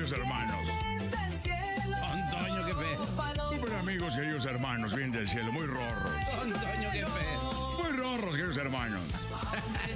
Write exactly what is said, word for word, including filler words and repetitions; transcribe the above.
queridos hermanos. Antonio, qué feo. Súper amigos, queridos hermanos, vienen del cielo, muy rorros. Antonio, qué feo. Muy rorros, queridos hermanos.